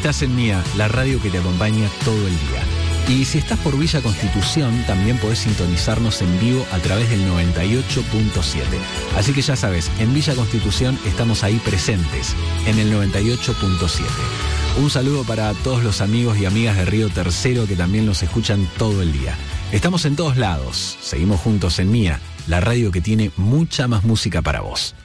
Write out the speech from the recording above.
Estás en Mía, la radio que te acompaña todo el día. Y si estás por Villa Constitución, también podés sintonizarnos en vivo a través del 98.7. Así que ya sabes, en Villa Constitución estamos ahí presentes, en el 98.7. Un saludo para todos los amigos y amigas de Río Tercero que también nos escuchan todo el día. Estamos en todos lados. Seguimos juntos en Mía, la radio que tiene mucha más música para vos.